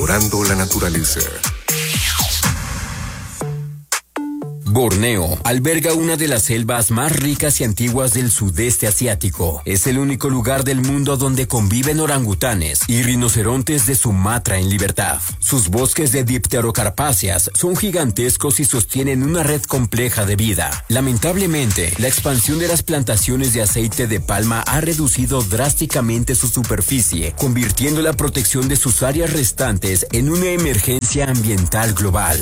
explorando la naturaleza. Borneo alberga una de las selvas más ricas y antiguas del sudeste asiático. Es el único lugar del mundo donde conviven orangutanes y rinocerontes de Sumatra en libertad. Sus bosques de dipterocarpáceas son gigantescos y sostienen una red compleja de vida. Lamentablemente, la expansión de las plantaciones de aceite de palma ha reducido drásticamente su superficie, convirtiendo la protección de sus áreas restantes en una emergencia ambiental global.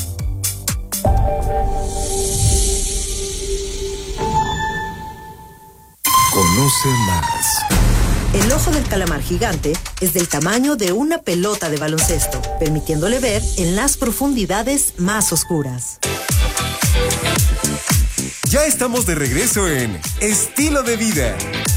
Conoce más. El ojo del calamar gigante es del tamaño de una pelota de baloncesto, permitiéndole ver en las profundidades más oscuras. Ya estamos de regreso en Estilo de Vida.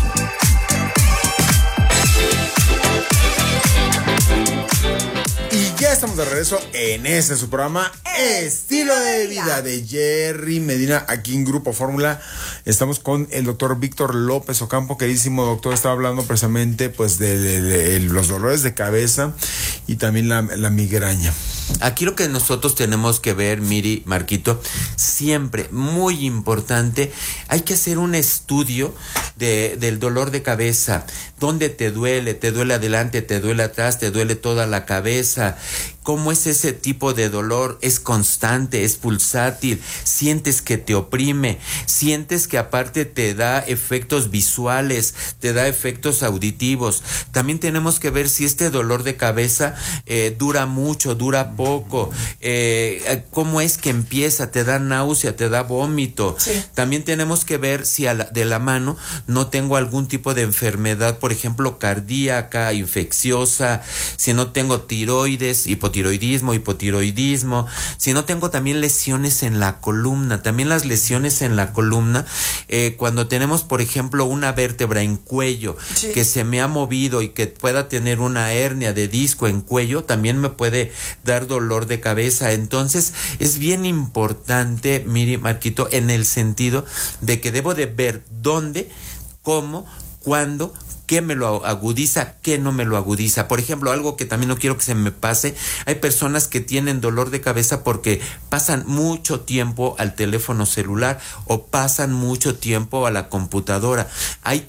Y ya estamos de regreso en su programa Estilo de Vida de Jerry Medina, aquí en Grupo Fórmula. Estamos con el doctor Víctor López Ocampo, queridísimo doctor. Estaba hablando precisamente pues de los dolores de cabeza y también la migraña. Aquí lo que nosotros tenemos que ver, Miri, Marquito, siempre, muy importante, hay que hacer un estudio del dolor de cabeza. ¿Dónde te duele? ¿Te duele adelante? ¿Te duele atrás? ¿Te duele toda la cabeza? ¿Cómo es ese tipo de dolor? ¿Es constante? ¿Es pulsátil? ¿Sientes que te oprime? ¿Sientes que aparte te da efectos visuales? ¿Te da efectos auditivos? También tenemos que ver si este dolor de cabeza dura mucho, dura poco. ¿Cómo es que empieza? ¿Te da náusea? ¿Te da vómito? Sí. También tenemos que ver si de la mano no tengo algún tipo de enfermedad, por ejemplo, cardíaca, infecciosa, si no tengo tiroides, hipotiroidismo, si no tengo también lesiones en la columna. También las lesiones en la columna, cuando tenemos, por ejemplo, una vértebra en cuello, sí, que se me ha movido y que pueda tener una hernia de disco en cuello, también me puede dar dolor de cabeza. Entonces, es bien importante, Miri, Marquito, en el sentido de que debo de ver dónde, cómo, cuándo, qué me lo agudiza, qué no me lo agudiza. Por ejemplo, algo que también no quiero que se me pase, hay personas que tienen dolor de cabeza porque pasan mucho tiempo al teléfono celular o pasan mucho tiempo a la computadora. Hay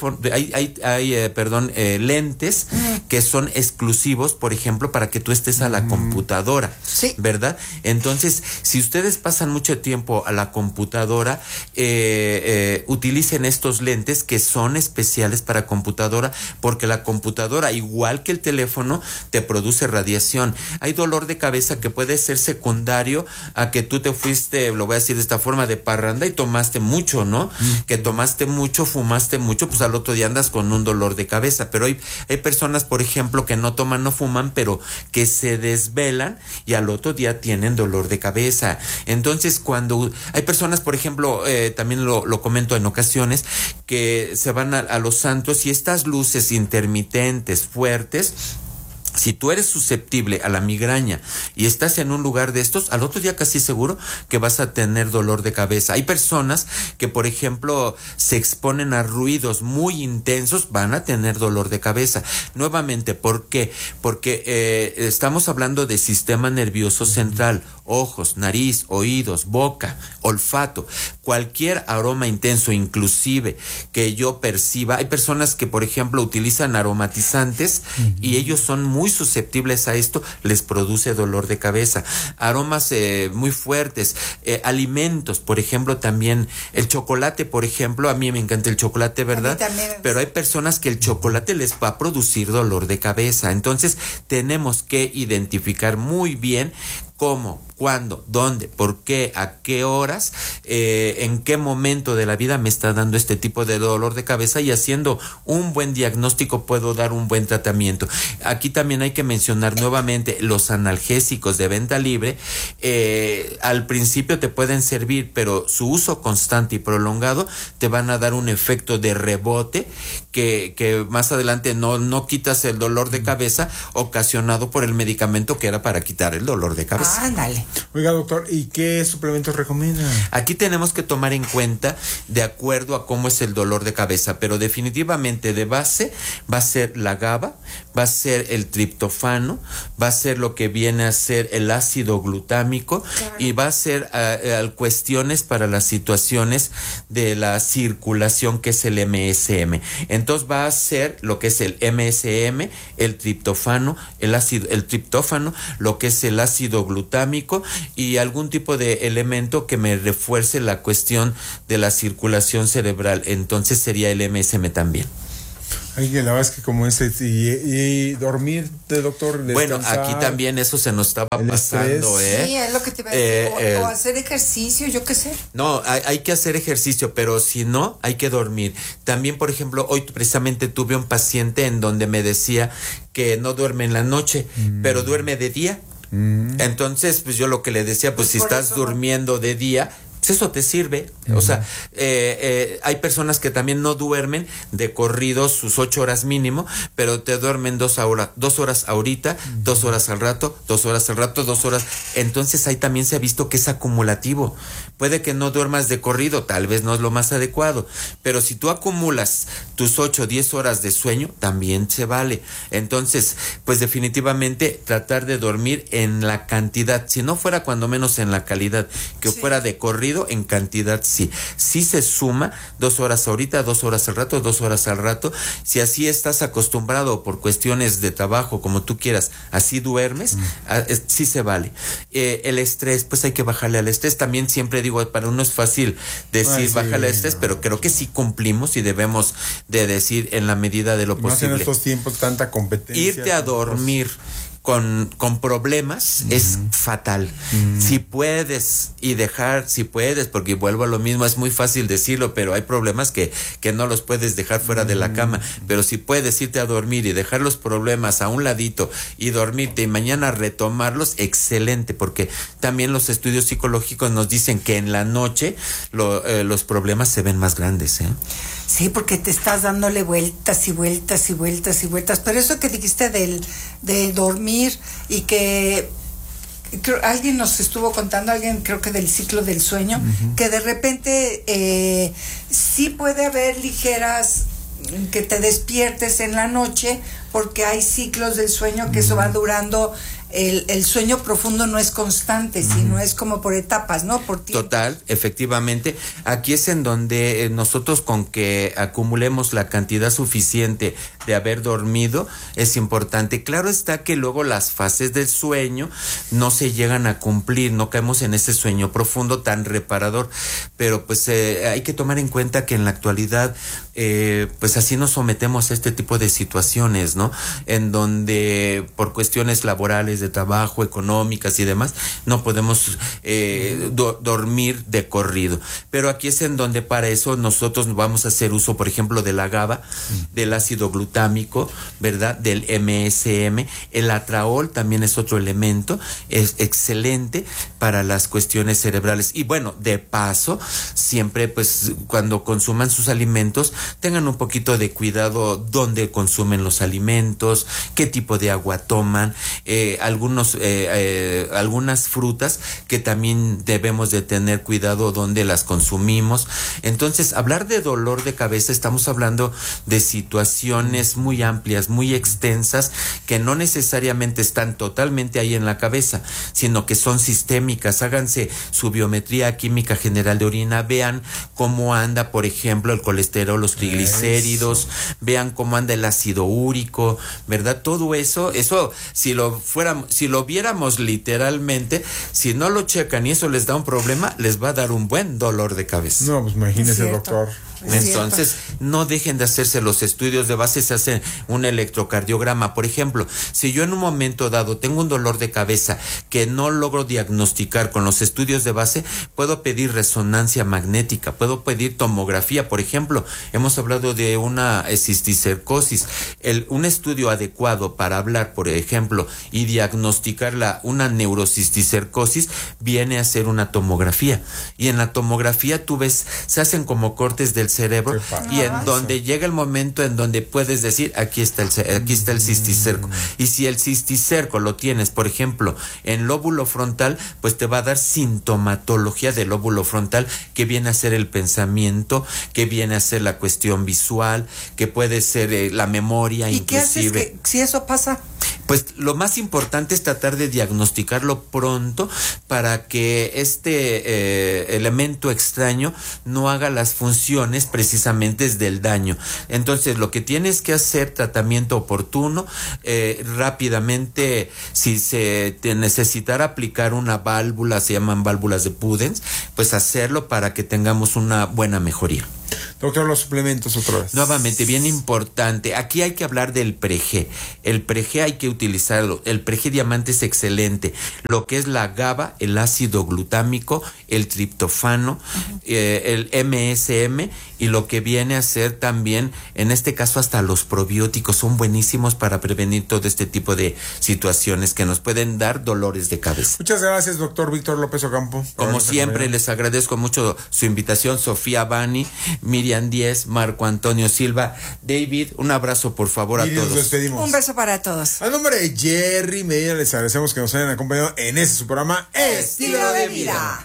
lentes que son exclusivos, por ejemplo, para que tú estés a la computadora, sí, ¿verdad? Entonces, si ustedes pasan mucho tiempo a la computadora, utilicen estos lentes que son especiales para computadora, porque la computadora, igual que el teléfono, te produce radiación. Hay dolor de cabeza que puede ser secundario a que tú te fuiste, lo voy a decir de esta forma, de parranda y tomaste mucho, ¿no? Que tomaste mucho, fumaste mucho, pues al otro día andas con un dolor de cabeza. Pero hay personas, por ejemplo, que no toman, no fuman, pero que se desvelan y al otro día tienen dolor de cabeza. Entonces, cuando hay personas, por ejemplo, también lo comento en ocasiones, que se van a los santos y estas luces intermitentes fuertes, si tú eres susceptible a la migraña y estás en un lugar de estos, al otro día casi seguro que vas a tener dolor de cabeza. Hay personas que, por ejemplo, se exponen a ruidos muy intensos, van a tener dolor de cabeza. Nuevamente, ¿por qué? Porque estamos hablando de sistema nervioso central, ojos, nariz, oídos, boca, olfato, cualquier aroma intenso, inclusive que yo perciba. Hay personas que, por ejemplo, utilizan aromatizantes y ellos son muy susceptibles a esto, les produce dolor de cabeza. Aromas muy fuertes, alimentos, por ejemplo, también el chocolate, por ejemplo, a mí me encanta el chocolate, ¿verdad? Pero hay personas que el chocolate les va a producir dolor de cabeza. Entonces, tenemos que identificar muy bien cómo, cuándo, dónde, por qué, a qué horas, en qué momento de la vida me está dando este tipo de dolor de cabeza, y haciendo un buen diagnóstico puedo dar un buen tratamiento. Aquí también hay que mencionar nuevamente los analgésicos de venta libre. Al principio te pueden servir, pero su uso constante y prolongado te van a dar un efecto de rebote que más adelante no quitas el dolor de cabeza ocasionado por el medicamento que era para quitar el dolor de cabeza. Ándale. Oiga, doctor, ¿y qué suplementos recomienda? Aquí tenemos que tomar en cuenta de acuerdo a cómo es el dolor de cabeza, pero definitivamente de base va a ser la GABA, va a ser el triptofano, va a ser lo que viene a ser el ácido glutámico, claro, y va a ser cuestiones para las situaciones de la circulación, que es el MSM. Entonces va a ser lo que es el MSM, el triptófano, lo que es el ácido glutámico y algún tipo de elemento que me refuerce la cuestión de la circulación cerebral. Entonces sería el MSM también. Ay, la verdad es que como y dormir, doctor, bueno, aquí también eso se nos estaba pasando, Sí, es lo que te iba a decir, o hacer ejercicio, yo qué sé. No, hay que hacer ejercicio, pero si no, hay que dormir. También, por ejemplo, hoy precisamente tuve un paciente en donde me decía que no duerme en la noche, pero duerme de día. Entonces, pues yo lo que le decía, pues si estás durmiendo de día, eso te sirve. O sea, hay personas que también no duermen de corrido sus 8 horas mínimo, pero te duermen 2 horas ahorita, 2 horas al rato, 2 horas al rato, 2 horas. Entonces ahí también se ha visto que es acumulativo. Puede que no duermas de corrido, tal vez no es lo más adecuado, pero si tú acumulas tus 8, 10 horas de sueño, también se vale. Entonces, pues definitivamente tratar de dormir en la cantidad, si no fuera cuando menos en la calidad, que fuera de corrido, en cantidad sí se suma 2 horas ahorita, 2 horas al rato, 2 horas al rato. Si así estás acostumbrado por cuestiones de trabajo, como tú quieras, así duermes, sí se vale. El estrés, pues hay que bajarle al estrés. También siempre digo, para uno es fácil decir bájale al estrés, pero creo que sí cumplimos y debemos de decir en la medida de lo posible. En estos tiempos tanta competencia. Irte a dormir con problemas es fatal. Si puedes porque vuelvo a lo mismo, es muy fácil decirlo, pero hay problemas que no los puedes dejar fuera de la cama, pero si puedes irte a dormir y dejar los problemas a un ladito y dormirte y mañana retomarlos, excelente, porque también los estudios psicológicos nos dicen que en la noche los problemas se ven más grandes, ¿eh? Sí, porque te estás dándole vueltas y vueltas y vueltas y vueltas. Pero eso que dijiste de dormir y que alguien nos estuvo contando, creo que del ciclo del sueño, que de repente sí puede haber ligeras que te despiertes en la noche, porque hay ciclos del sueño que eso va durando. El sueño profundo no es constante, sino es como por etapas, ¿no? Por tiempo. Total, efectivamente. Aquí es en donde nosotros, con que acumulemos la cantidad suficiente de haber dormido, es importante. Claro está que luego las fases del sueño no se llegan a cumplir, no caemos en ese sueño profundo tan reparador, pero pues hay que tomar en cuenta que en la actualidad pues así nos sometemos a este tipo de situaciones, ¿no? En donde por cuestiones laborales, de trabajo, económicas y demás, no podemos dormir de corrido. Pero aquí es en donde para eso nosotros vamos a hacer uso, por ejemplo, de la GABA, del ácido glutámico, ¿verdad? Del MSM. El atraol también es otro elemento, es excelente para las cuestiones cerebrales. Y bueno, de paso, siempre pues cuando consuman sus alimentos, tengan un poquito de cuidado dónde consumen los alimentos, qué tipo de agua toman, algunas frutas que también debemos de tener cuidado dónde las consumimos. Entonces, hablar de dolor de cabeza, estamos hablando de situaciones muy amplias, muy extensas, que no necesariamente están totalmente ahí en la cabeza, sino que son sistémicas. Háganse su biometría química general de orina, vean cómo anda, por ejemplo, el colesterol, los triglicéridos, vean cómo anda el ácido úrico, ¿verdad? Todo eso, si lo viéramos literalmente, si no lo checan y eso les da un problema, les va a dar un buen dolor de cabeza. No, pues imagínese, doctor. Entonces, no dejen de hacerse los estudios de base, se hace un electrocardiograma. Por ejemplo, si yo en un momento dado tengo un dolor de cabeza que no logro diagnosticar con los estudios de base, puedo pedir resonancia magnética, puedo pedir tomografía. Por ejemplo, hemos hablado de una cisticercosis. Un estudio adecuado para hablar, por ejemplo, y diagnosticar una neurocisticercosis viene a ser una tomografía. Y en la tomografía tú ves, se hacen como cortes de del cerebro y en donde llega el momento en donde puedes decir, aquí está el cisticerco. Y si el cisticerco lo tienes, por ejemplo, en lóbulo frontal, pues te va a dar sintomatología del lóbulo frontal, que viene a ser el pensamiento, que viene a ser la cuestión visual, que puede ser la memoria. ¿Y inclusive. qué haces si eso pasa? Pues lo más importante es tratar de diagnosticarlo pronto para que este elemento extraño no haga las funciones precisamente del daño. Entonces, lo que tienes que hacer, tratamiento oportuno, rápidamente, si se te necesitara aplicar una válvula, se llaman válvulas de Pudens, pues hacerlo para que tengamos una buena mejoría. Doctor, los suplementos otra vez. Nuevamente, bien importante. Aquí hay que hablar del Pre-G. El Pre-G hay que utilizarlo. El Pre-G Diamante es excelente. Lo que es la GABA, el ácido glutámico, el triptofano, el MSM y lo que viene a ser también, en este caso, hasta los probióticos son buenísimos para prevenir todo este tipo de situaciones que nos pueden dar dolores de cabeza. Muchas gracias, doctor Víctor López Ocampo. Como siempre, les agradezco mucho su invitación, Sofía Bani, Miriam Díez, Marco Antonio Silva. David, un abrazo por favor a todos. Nos despedimos. Un beso para todos. A nombre de Jerry Medina les agradecemos que nos hayan acompañado en su programa Estilo de Vida.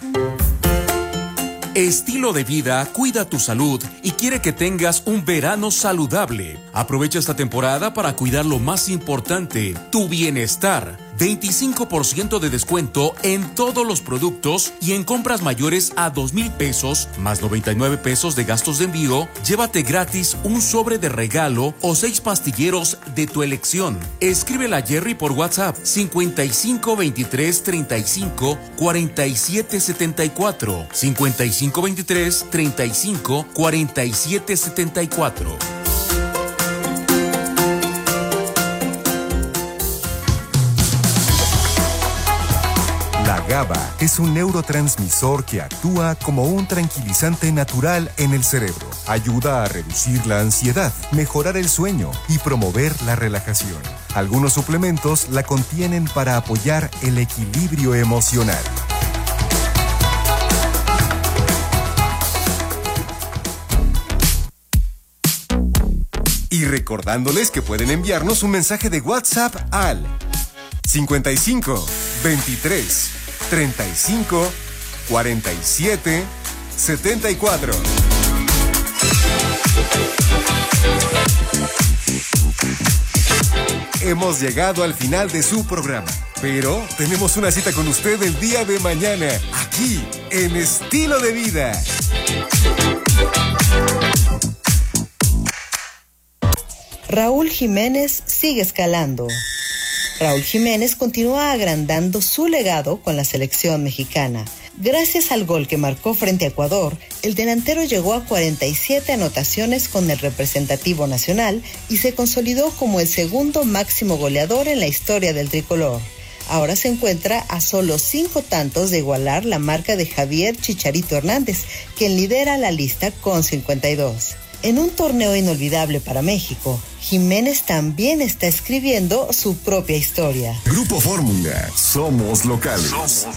Estilo de Vida cuida tu salud y quiere que tengas un verano saludable. Aprovecha esta temporada para cuidar lo más importante, tu bienestar. 25% de descuento en todos los productos y en compras mayores a 2,000 pesos más 99 pesos de gastos de envío, llévate gratis un sobre de regalo o 6 pastilleros de tu elección. Escríbela a Jerry por WhatsApp 55 23 35 47 74 55 23 35 47 74. La GABA es un neurotransmisor que actúa como un tranquilizante natural en el cerebro. Ayuda a reducir la ansiedad, mejorar el sueño y promover la relajación. Algunos suplementos la contienen para apoyar el equilibrio emocional. Y recordándoles que pueden enviarnos un mensaje de WhatsApp al 55 23 35 47 74. Hemos llegado al final de su programa, pero tenemos una cita con usted el día de mañana, aquí en Estilo de Vida. Raúl Jiménez sigue escalando. Raúl Jiménez continúa agrandando su legado con la selección mexicana. Gracias al gol que marcó frente a Ecuador, el delantero llegó a 47 anotaciones con el representativo nacional y se consolidó como el segundo máximo goleador en la historia del tricolor. Ahora se encuentra a solo 5 tantos de igualar la marca de Javier Chicharito Hernández, quien lidera la lista con 52. En un torneo inolvidable para México, Jiménez también está escribiendo su propia historia. Grupo Fórmula, somos locales.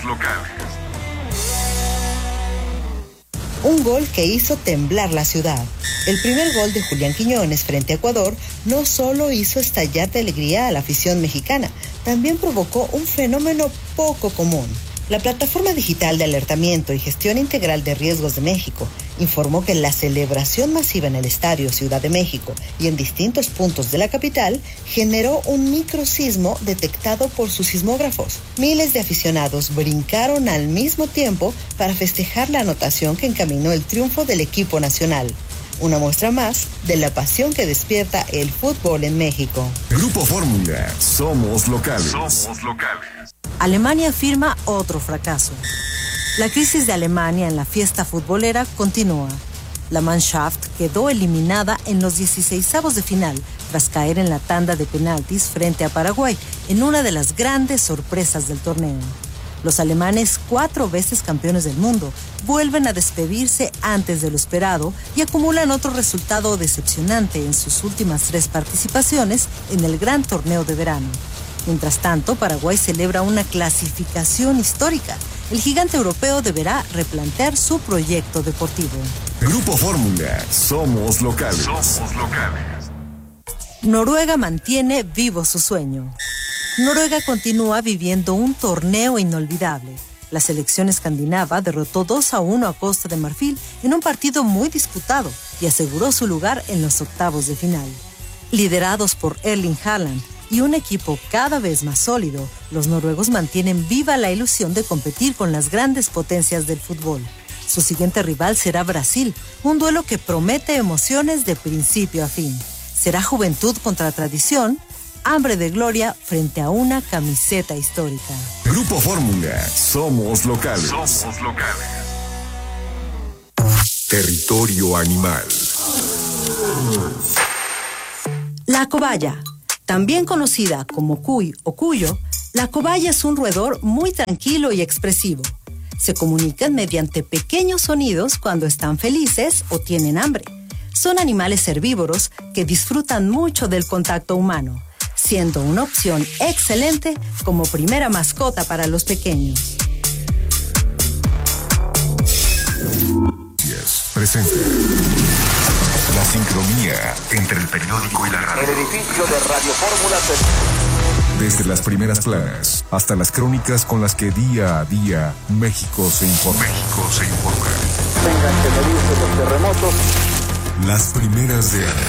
Un gol que hizo temblar la ciudad. El primer gol de Julián Quiñones frente a Ecuador no solo hizo estallar de alegría a la afición mexicana, también provocó un fenómeno poco común. La plataforma digital de alertamiento y gestión integral de riesgos de México informó que la celebración masiva en el Estadio Ciudad de México y en distintos puntos de la capital generó un microsismo detectado por sus sismógrafos. Miles de aficionados brincaron al mismo tiempo para festejar la anotación que encaminó el triunfo del equipo nacional. Una muestra más de la pasión que despierta el fútbol en México. Grupo Fórmula, somos locales. Alemania firma otro fracaso. La crisis de Alemania en la fiesta futbolera continúa. La Mannschaft quedó eliminada en los 16avos de final tras caer en la tanda de penaltis frente a Paraguay en una de las grandes sorpresas del torneo. Los alemanes, 4 veces campeones del mundo, vuelven a despedirse antes de lo esperado y acumulan otro resultado decepcionante en sus últimas 3 participaciones en el gran torneo de verano. Mientras tanto, Paraguay celebra una clasificación histórica. El gigante europeo deberá replantear su proyecto deportivo. Grupo Fórmula, somos locales. Noruega mantiene vivo su sueño. Noruega continúa viviendo un torneo inolvidable. La selección escandinava derrotó 2-1 a Costa de Marfil en un partido muy disputado y aseguró su lugar en los octavos de final. Liderados por Erling Haaland y un equipo cada vez más sólido, los noruegos mantienen viva la ilusión de competir con las grandes potencias del fútbol. Su siguiente rival será Brasil, un duelo que promete emociones de principio a fin. Será juventud contra tradición, hambre de gloria frente a una camiseta histórica. Grupo Fórmula, somos locales. Territorio animal. La cobaya, también conocida como cuy o cuyo, la cobaya es un roedor muy tranquilo y expresivo. Se comunican mediante pequeños sonidos cuando están felices o tienen hambre. Son animales herbívoros que disfrutan mucho del contacto humano, siendo una opción excelente como primera mascota para los pequeños. Presente. La sincronía entre el periódico y la radio. El edificio de Radio Fórmula. Desde las primeras planas hasta las crónicas con las que día a día México se informa. Tengan que medirse los terremotos. Las primeras de años.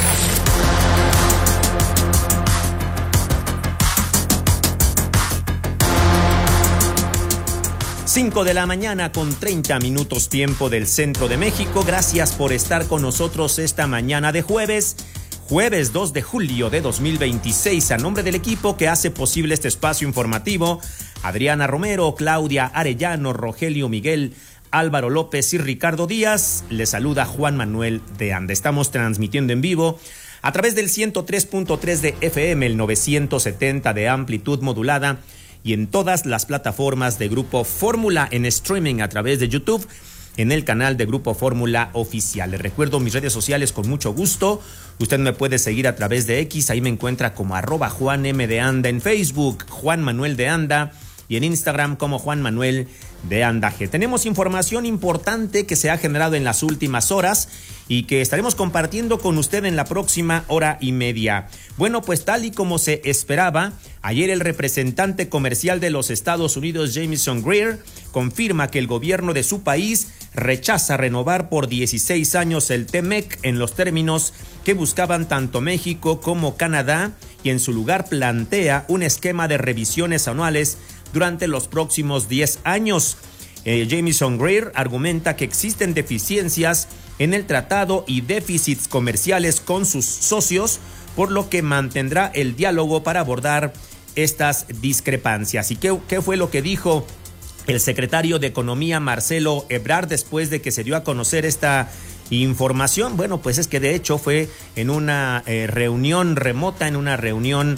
5 de la mañana con 30 minutos tiempo del centro de México. Gracias por estar con nosotros esta mañana de jueves 2 de julio de 2026. A nombre del equipo que hace posible este espacio informativo, Adriana Romero, Claudia Arellano, Rogelio Miguel, Álvaro López y Ricardo Díaz, les saluda Juan Manuel de Anda. Estamos transmitiendo en vivo a través del 103.3 de FM, el 970 de amplitud modulada y en todas las plataformas de Grupo Fórmula en streaming a través de YouTube, en el canal de Grupo Fórmula Oficial. Les recuerdo mis redes sociales con mucho gusto. Usted me puede seguir a través de X, ahí me encuentra como @JuanM_de_Anda, en Facebook, Juan Manuel de Anda, y en Instagram como Juan Manuel de Andaje. Tenemos información importante que se ha generado en las últimas horas y que estaremos compartiendo con usted en la próxima hora y media. Bueno, pues tal y como se esperaba, ayer el representante comercial de los Estados Unidos, Jamieson Greer, confirma que el gobierno de su país rechaza renovar por 16 años el TEMEC en los términos que buscaban tanto México como Canadá, y en su lugar plantea un esquema de revisiones anuales durante los próximos 10 años. Jamieson Greer argumenta que existen deficiencias en el tratado y déficits comerciales con sus socios, por lo que mantendrá el diálogo para abordar estas discrepancias. ¿Y qué fue lo que dijo el secretario de Economía, Marcelo Ebrard, después de que se dio a conocer esta información? Bueno, pues es que de hecho fue en una reunión remota, en una reunión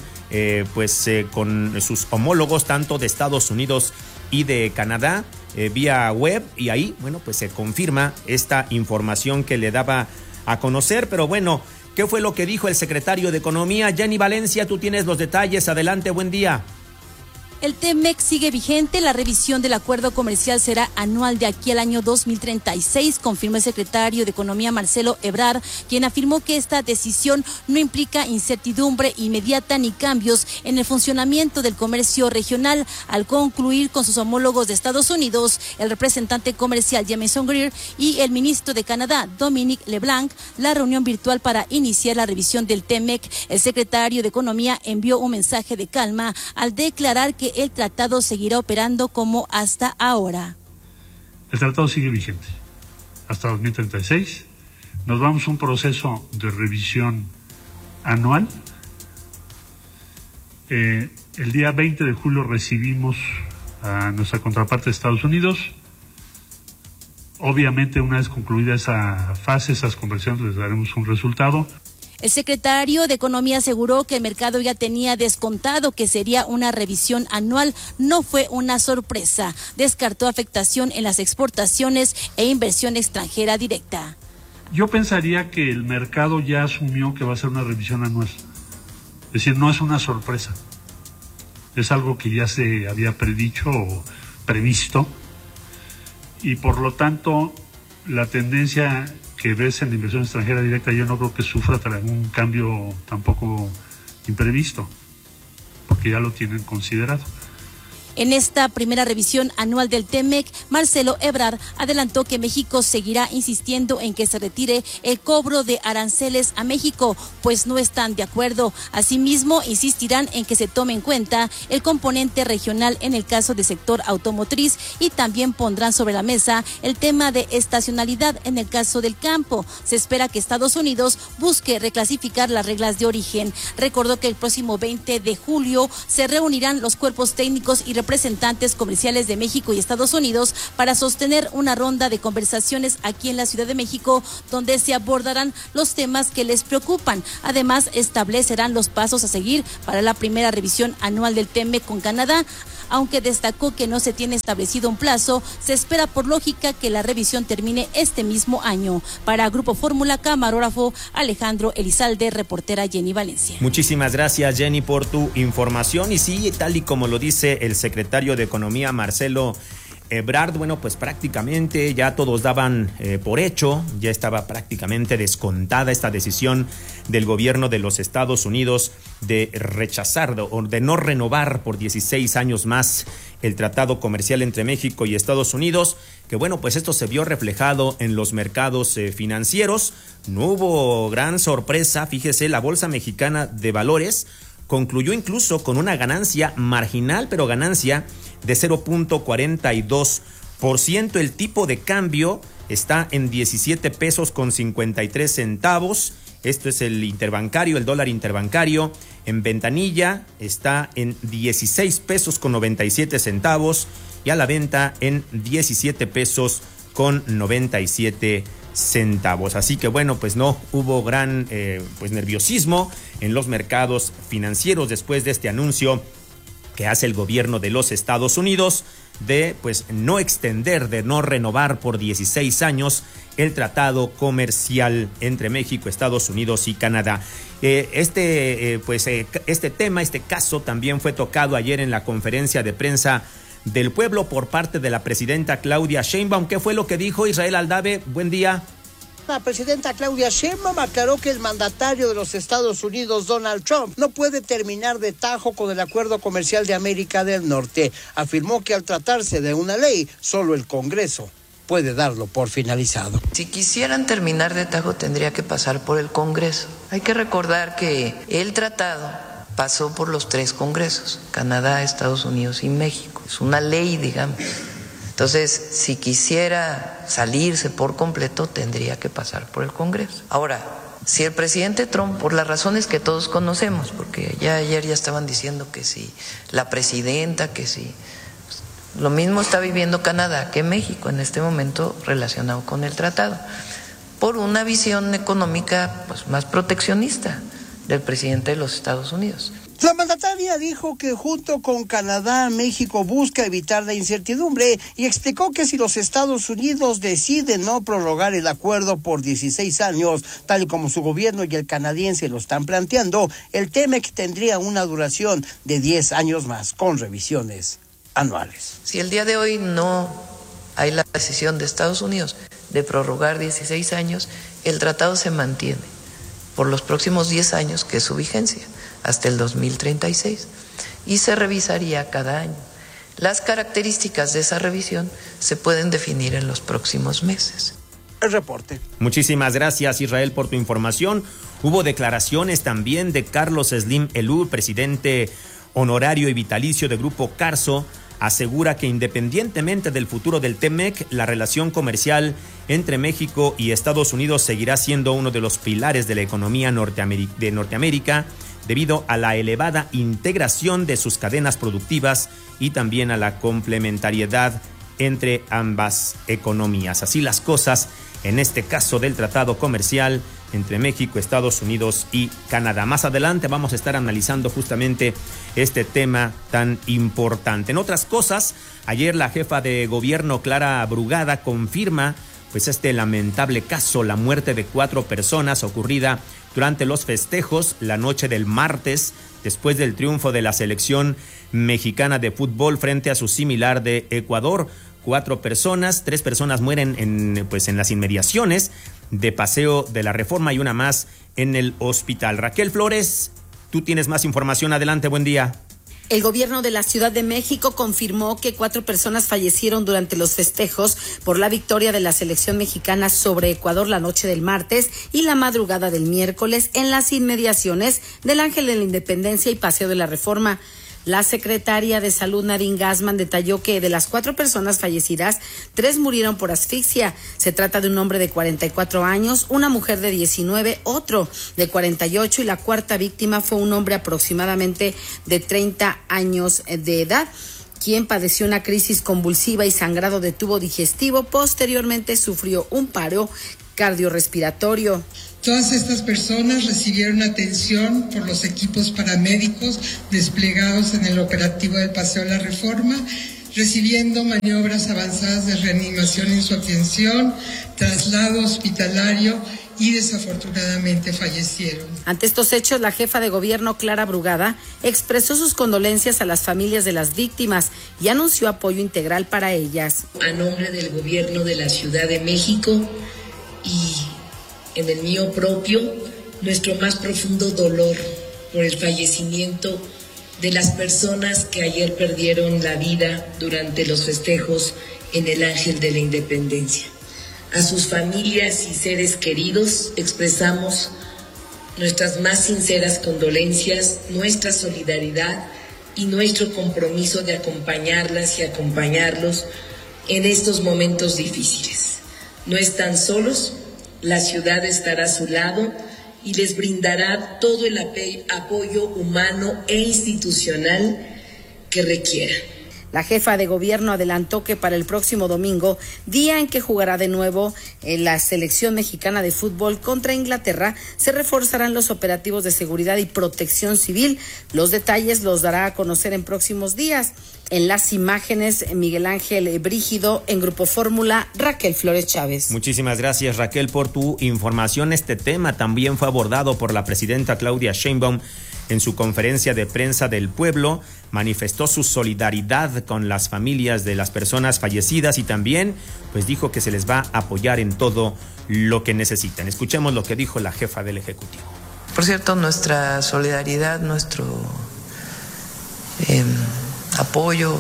con sus homólogos tanto de Estados Unidos y de Canadá vía web, y ahí, bueno, pues se confirma esta información que le daba a conocer. Pero bueno, ¿qué fue lo que dijo el secretario de Economía? Jenny Valencia, tú tienes los detalles. Adelante, buen día. El TEMEC sigue vigente, la revisión del acuerdo comercial será anual de aquí al año 2036, confirmó el secretario de Economía Marcelo Ebrard, quien afirmó que esta decisión no implica incertidumbre inmediata ni cambios en el funcionamiento del comercio regional. Al concluir con sus homólogos de Estados Unidos, el representante comercial Jamieson Greer y el ministro de Canadá, Dominic LeBlanc, la reunión virtual para iniciar la revisión del TEMEC, el secretario de Economía envió un mensaje de calma al declarar que el tratado seguirá operando como hasta ahora. El tratado sigue vigente hasta 2036. Nos vamos a un proceso de revisión anual. El día 20 de julio recibimos a nuestra contraparte de Estados Unidos. Obviamente, una vez concluida esa fase, esas conversaciones, les daremos un resultado. El secretario de Economía aseguró que el mercado ya tenía descontado que sería una revisión anual. No fue una sorpresa. Descartó afectación en las exportaciones e inversión extranjera directa. Yo pensaría que el mercado ya asumió que va a ser una revisión anual. Es decir, no es una sorpresa. Es algo que ya se había predicho o previsto. Y por lo tanto, la tendencia que ves en la inversión extranjera directa, yo no creo que sufra un cambio tampoco imprevisto, porque ya lo tienen considerado. En esta primera revisión anual del TEMEC, Marcelo Ebrard adelantó que México seguirá insistiendo en que se retire el cobro de aranceles a México, pues no están de acuerdo. Asimismo, insistirán en que se tome en cuenta el componente regional en el caso del sector automotriz y también pondrán sobre la mesa el tema de estacionalidad en el caso del campo. Se espera que Estados Unidos busque reclasificar las reglas de origen. Recordó que el próximo 20 de julio se reunirán los cuerpos técnicos y representantes comerciales de México y Estados Unidos para sostener una ronda de conversaciones aquí en la Ciudad de México, donde se abordarán los temas que les preocupan. Además, establecerán los pasos a seguir para la primera revisión anual del TEMEC con Canadá. Aunque destacó que no se tiene establecido un plazo, se espera por lógica que la revisión termine este mismo año. Para Grupo Fórmula, camarógrafo Alejandro Elizalde, reportera Jenny Valencia. Muchísimas gracias, Jenny, por tu información. Y sí, tal y como lo dice el secretario de Economía, Marcelo Ebrard, bueno, pues prácticamente ya todos daban por hecho, ya estaba prácticamente descontada esta decisión del gobierno de los Estados Unidos de rechazar o de no renovar por 16 años más el tratado comercial entre México y Estados Unidos, que bueno, pues esto se vio reflejado en los mercados financieros. No hubo gran sorpresa, fíjese, la Bolsa Mexicana de Valores concluyó incluso con una ganancia marginal, pero ganancia de 0.42%. El tipo de cambio está en 17 pesos con 53 centavos. Esto es el interbancario, el dólar interbancario. En ventanilla está en 16 pesos con 97 centavos y a la venta en 17 pesos con 97 centavos. Así que bueno, pues no hubo gran nerviosismo en los mercados financieros después de este anuncio que hace el gobierno de los Estados Unidos de pues no extender, de no renovar por 16 años el tratado comercial entre México, Estados Unidos y Canadá. Este caso también fue tocado ayer en la conferencia de prensa del pueblo por parte de la presidenta Claudia Sheinbaum. ¿Qué fue lo que dijo Israel Aldave? Buen día. La presidenta Claudia Sheinbaum aclaró que el mandatario de los Estados Unidos, Donald Trump, no puede terminar de tajo con el Acuerdo Comercial de América del Norte. Afirmó que al tratarse de una ley, solo el Congreso puede darlo por finalizado. Si quisieran terminar de tajo, tendría que pasar por el Congreso. Hay que recordar que el tratado pasó por los 3 congresos, Canadá, Estados Unidos y México. Es una ley, digamos. Entonces, si quisiera salirse por completo, tendría que pasar por el Congreso. Ahora, si el presidente Trump, por las razones que todos conocemos, porque ayer ya estaban diciendo que si la presidenta, que si... Lo mismo está viviendo Canadá que México en este momento relacionado con el tratado, por una visión económica pues, más proteccionista del presidente de los Estados Unidos. La mandataria dijo que junto con Canadá, México busca evitar la incertidumbre y explicó que si los Estados Unidos deciden no prorrogar el acuerdo por 16 años, tal y como su gobierno y el canadiense lo están planteando, el TEMEC tendría una duración de 10 años más, con revisiones anuales. Si el día de hoy no hay la decisión de Estados Unidos de prorrogar 16 años, el tratado se mantiene por los próximos 10 años, que es su vigencia, hasta el 2036, y se revisaría cada año. Las características de esa revisión se pueden definir en los próximos meses. El reporte. Muchísimas gracias, Israel, por tu información. Hubo declaraciones también de Carlos Slim Elú, presidente honorario y vitalicio de Grupo Carso. Asegura que independientemente del futuro del TEMEC, la relación comercial entre México y Estados Unidos seguirá siendo uno de los pilares de la economía de Norteamérica debido a la elevada integración de sus cadenas productivas y también a la complementariedad entre ambas economías. Así las cosas en este caso del tratado comercial entre México, Estados Unidos y Canadá. Más adelante vamos a estar analizando justamente este tema tan importante. En otras cosas, ayer la jefa de gobierno, Clara Brugada, confirma pues este lamentable caso, la muerte de 4 personas ocurrida durante los festejos la noche del martes, después del triunfo de la selección mexicana de fútbol frente a su similar de Ecuador. 4 personas, 3 personas mueren en las inmediaciones de Paseo de la Reforma y una más en el hospital. Raquel Flores, tú tienes más información. Adelante, buen día. El gobierno de la Ciudad de México confirmó que 4 personas fallecieron durante los festejos por la victoria de la selección mexicana sobre Ecuador la noche del martes y la madrugada del miércoles en las inmediaciones del Ángel de la Independencia y Paseo de la Reforma. La secretaria de Salud, Nadine Gassman, detalló que de las 4 personas fallecidas, 3 murieron por asfixia. Se trata de un hombre de 44 años, una mujer de 19, otro de 48 y la cuarta víctima fue un hombre aproximadamente de 30 años de edad, quien padeció una crisis convulsiva y sangrado de tubo digestivo. Posteriormente sufrió un paro cardiorrespiratorio. Todas estas personas recibieron atención por los equipos paramédicos desplegados en el operativo del Paseo de la Reforma, recibiendo maniobras avanzadas de reanimación en su atención, traslado hospitalario y desafortunadamente fallecieron. Ante estos hechos, la jefa de gobierno, Clara Brugada, expresó sus condolencias a las familias de las víctimas y anunció apoyo integral para ellas. A nombre del gobierno de la Ciudad de México y en el mío propio, nuestro más profundo dolor por el fallecimiento de las personas que ayer perdieron la vida durante los festejos en el Ángel de la Independencia. A sus familias y seres queridos expresamos nuestras más sinceras condolencias, nuestra solidaridad y nuestro compromiso de acompañarlas y acompañarlos en estos momentos difíciles. No están solos. La ciudad estará a su lado y les brindará todo el apoyo humano e institucional que requieran. La jefa de gobierno adelantó que para el próximo domingo, día en que jugará de nuevo la selección mexicana de fútbol contra Inglaterra, se reforzarán los operativos de seguridad y protección civil. Los detalles los dará a conocer en próximos días. En las imágenes, Miguel Ángel Brígido, en Grupo Fórmula, Raquel Flores Chávez. Muchísimas gracias, Raquel, por tu información. Este tema también fue abordado por la presidenta Claudia Sheinbaum en su conferencia de prensa del pueblo. Manifestó su solidaridad con las familias de las personas fallecidas y también pues dijo que se les va a apoyar en todo lo que necesitan. Escuchemos lo que dijo la jefa del Ejecutivo. Por cierto, nuestra solidaridad, nuestro apoyo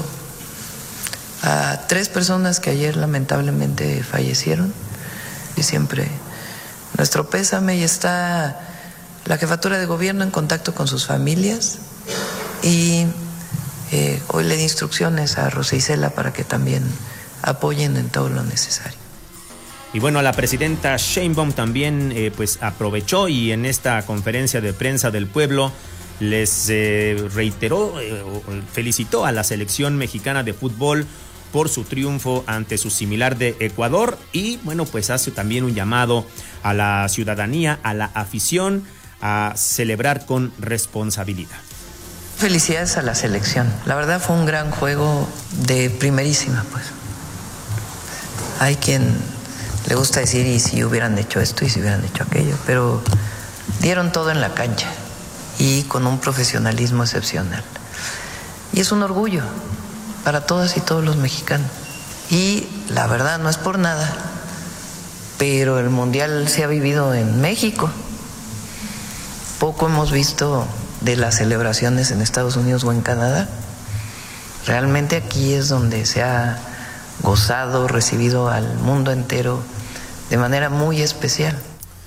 a 3 personas que ayer lamentablemente fallecieron y siempre nuestro pésame, y está la jefatura de gobierno en contacto con sus familias y hoy le di instrucciones a Rosa Isela para que también apoyen en todo lo necesario. Y bueno, la presidenta Sheinbaum también pues aprovechó y en esta conferencia de prensa del pueblo les reiteró, felicitó a la selección mexicana de fútbol por su triunfo ante su similar de Ecuador y bueno, pues hace también un llamado a la ciudadanía, a la afición, a celebrar con responsabilidad. Felicidades a la selección. La verdad fue un gran juego de primerísima, pues. Hay quien le gusta decir y si hubieran hecho esto y si hubieran hecho aquello, pero dieron todo en la cancha y con un profesionalismo excepcional. Y es un orgullo para todas y todos los mexicanos. Y la verdad no es por nada, pero el Mundial se ha vivido en México. Poco hemos visto de las celebraciones en Estados Unidos o en Canadá. Realmente aquí es donde se ha gozado, recibido al mundo entero de manera muy especial.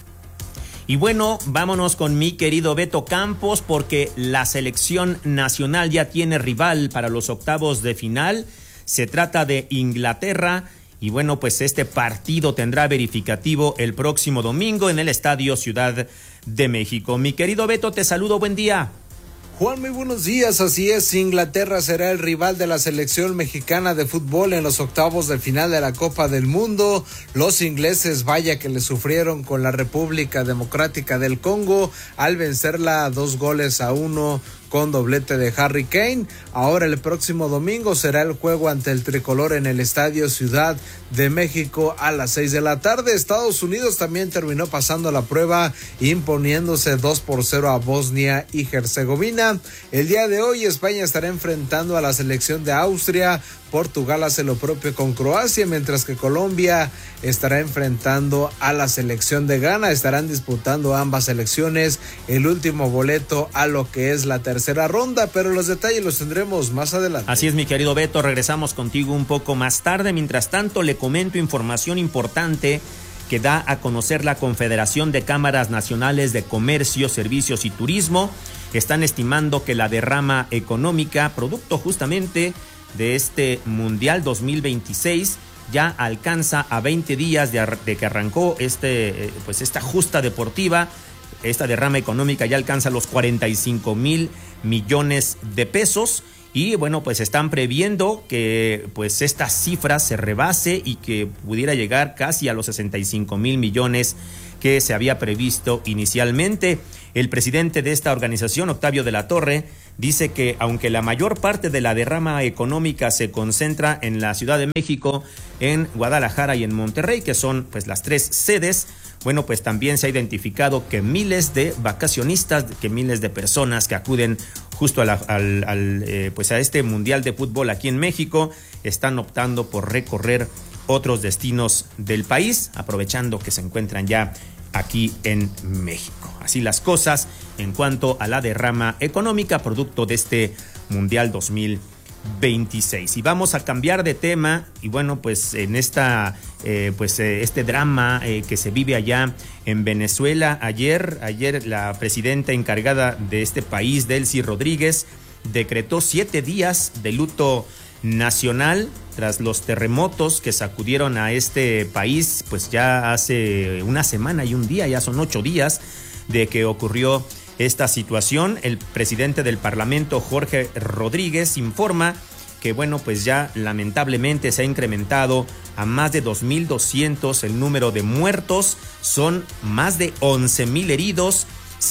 Y bueno, vámonos con mi querido Beto Campos porque la selección nacional ya tiene rival para los octavos de final. Se trata de Inglaterra y bueno, pues este partido tendrá verificativo el próximo domingo en el Estadio Ciudad de México. Mi querido Beto, te saludo, buen día. Juan, muy buenos días, así es, Inglaterra será el rival de la selección mexicana de fútbol en los octavos de final de la Copa del Mundo. Los ingleses, vaya que le sufrieron con la República Democrática del Congo al vencerla 2-1 con doblete de Harry Kane. Ahora el próximo domingo será el juego ante el tricolor en el Estadio Ciudad de México a las 6 de la tarde. Estados Unidos también terminó pasando la prueba imponiéndose 2-0 a Bosnia y Herzegovina. El día de hoy España estará enfrentando a la selección de Austria Portugal hace lo propio con Croacia, mientras que Colombia estará enfrentando a la selección de Ghana. Estarán disputando ambas selecciones el último boleto a lo que es la tercera ronda, pero los detalles los tendremos más adelante. Así es, mi querido Beto, regresamos contigo un poco más tarde. Mientras tanto, le comento información importante que da a conocer la Confederación de Cámaras Nacionales de Comercio, Servicios y Turismo. Están estimando que la derrama económica, producto justamente de este Mundial 2026, ya alcanza a 20 días de que arrancó esta justa deportiva. Esta derrama económica ya alcanza los 45,000 millones de pesos. Y bueno, pues están previendo que pues esta cifra se rebase y que pudiera llegar casi a los 65,000 millones que se había previsto inicialmente. El presidente de esta organización, Octavio de la Torre, dice que aunque la mayor parte de la derrama económica se concentra en la Ciudad de México, en Guadalajara y en Monterrey, que son pues las tres sedes, bueno, pues también se ha identificado que miles de vacacionistas, que miles de personas que acuden justo a este Mundial de Fútbol aquí en México, están optando por recorrer otros destinos del país, aprovechando que se encuentran ya aquí en México. Así las cosas en cuanto a la derrama económica producto de este Mundial 2026. Y vamos a cambiar de tema, y bueno, pues en este drama que se vive allá en Venezuela. Ayer la presidenta encargada de este país, Delcy Rodríguez, decretó 7 días de luto nacional tras los terremotos que sacudieron a este país, pues ya hace una semana y un día, ya son 8 días de que ocurrió esta situación. El presidente del Parlamento, Jorge Rodríguez, informa que bueno, pues ya lamentablemente se ha incrementado a más de 2,200 el número de muertos, son más de 11,000 heridos,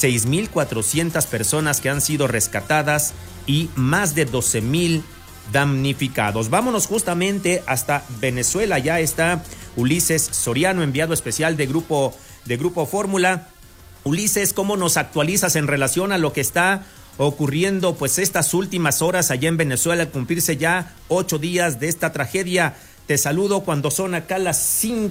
6,400 personas que han sido rescatadas y más de 12,000 damnificados. Vámonos justamente hasta Venezuela. Ya está Ulises Soriano, enviado especial de Grupo Fórmula. Ulises, ¿cómo nos actualizas en relación a lo que está ocurriendo pues estas últimas horas allá en Venezuela, al cumplirse ya 8 días de esta tragedia? Te saludo cuando son acá las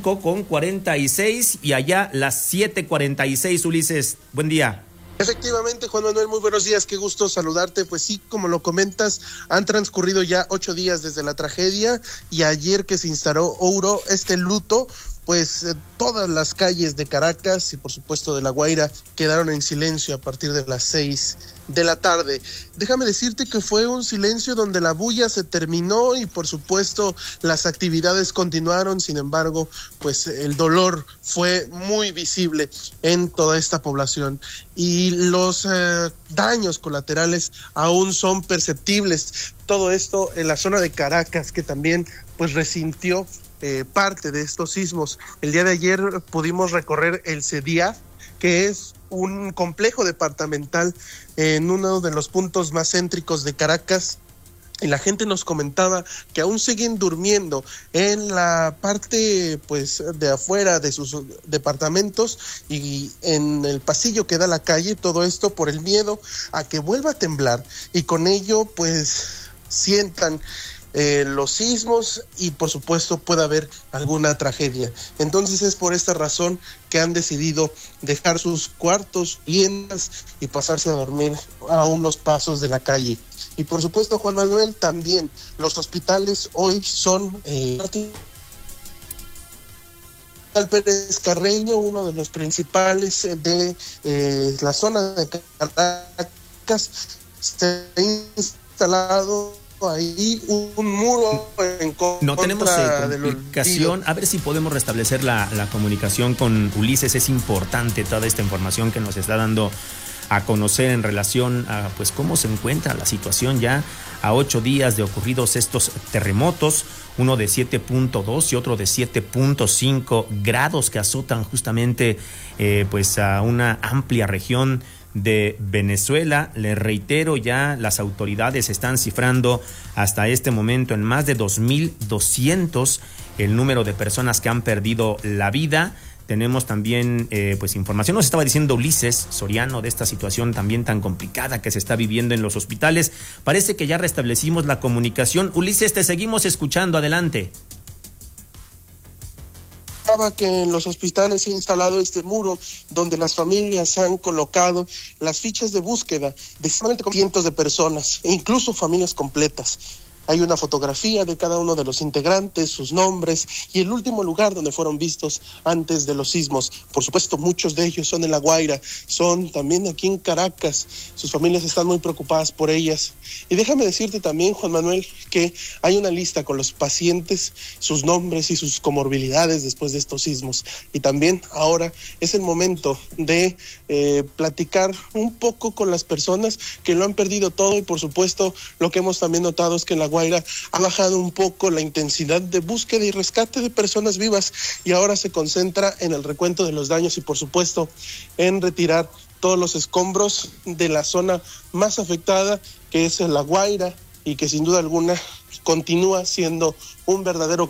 5:46 y allá las 7:46, Ulises. Buen día. Efectivamente, Juan Manuel, muy buenos días, qué gusto saludarte. Pues sí, como lo comentas, han transcurrido ya 8 días desde la tragedia y ayer que se instauró este luto, pues todas las calles de Caracas y por supuesto de La Guaira quedaron en silencio a partir de las 6 de la tarde. Déjame decirte que fue un silencio donde la bulla se terminó y por supuesto las actividades continuaron. Sin embargo, pues el dolor fue muy visible en toda esta población y los daños colaterales aún son perceptibles. Todo esto en la zona de Caracas, que también pues resintió parte de estos sismos. El día de ayer pudimos recorrer el CEDIA, que es un complejo departamental en uno de los puntos más céntricos de Caracas, y la gente nos comentaba que aún siguen durmiendo en la parte pues de afuera de sus departamentos y en el pasillo que da a la calle, todo esto por el miedo a que vuelva a temblar y con ello pues sientan los sismos y por supuesto puede haber alguna tragedia. Entonces es por esta razón que han decidido dejar sus cuartos, viviendas y pasarse a dormir a unos pasos de la calle. Y por supuesto, Juan Manuel, también los hospitales hoy son Pérez Carreño, uno de los principales de la zona de Caracas, se ha instalado ahí un muro en contra. No tenemos comunicación. A ver si podemos restablecer la comunicación con Ulises. Es importante toda esta información que nos está dando a conocer en relación a pues cómo se encuentra la situación ya a 8 días de ocurridos estos terremotos, uno de 7.2 y otro de 7.5 grados que azotan justamente pues a una amplia región de Venezuela. Les reitero, ya las autoridades están cifrando hasta este momento en más de 2,200 el número de personas que han perdido la vida. tenemos también pues información. Nos estaba diciendo Ulises Soriano de esta situación también tan complicada que se está viviendo en los hospitales. Parece que ya restablecimos la comunicación. Ulises, te seguimos escuchando. Adelante. Que en los hospitales se ha instalado este muro donde las familias han colocado las fichas de búsqueda de cientos de personas e incluso familias completas. Hay una fotografía de cada uno de los integrantes, sus nombres y el último lugar donde fueron vistos antes de los sismos. Por supuesto, muchos de ellos son en La Guaira, son también aquí en Caracas. Sus familias están muy preocupadas por ellas. Y déjame decirte también, Juan Manuel, que hay una lista con los pacientes, sus nombres y sus comorbilidades después de estos sismos. Y también ahora es el momento de platicar un poco con las personas que lo han perdido todo y por supuesto lo que hemos también notado es que en La Guaira ha bajado un poco la intensidad de búsqueda y rescate de personas vivas y ahora se concentra en el recuento de los daños y por supuesto en retirar todos los escombros de la zona más afectada que es La Guaira y que sin duda alguna continúa siendo un verdadero